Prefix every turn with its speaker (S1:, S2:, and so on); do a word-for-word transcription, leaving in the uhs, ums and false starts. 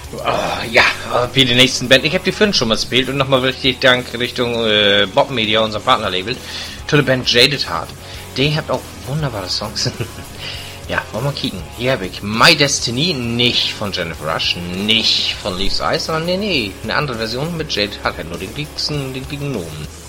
S1: Oh, ja, wie die nächsten Band. Ich habe die vorhin schon mal gespielt und nochmal richtig Dank Richtung äh, Bob Media, unser Partnerlabel, zu der Band Jaded Heart. Die habt auch wunderbare Songs. Ja, wollen wir mal kicken. Hier habe ich My Destiny, nicht von Jennifer Rush, nicht von Leaves Eyes, sondern nee, nee, eine andere Version mit Jaded Heart, nur den dicksten, den dicken Nomen.